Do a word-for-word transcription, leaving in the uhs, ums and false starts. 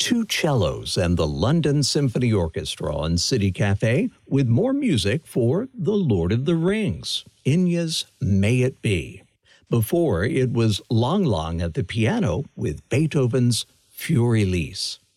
two cellos and the London Symphony Orchestra on City Cafe with more music for The Lord of the Rings, Enya's May It Be. Before, it was Lang Lang at the piano with Beethoven's Für Elise.